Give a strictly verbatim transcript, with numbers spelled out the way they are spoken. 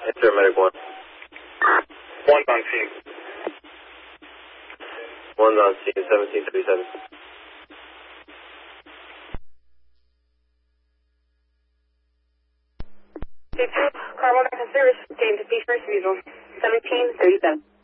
Answer medic one. One's on scene. One's on scene, seventeen thirty-seven. Two, Carmel Medical Service, came to see first visual, seventeen thirty-seven.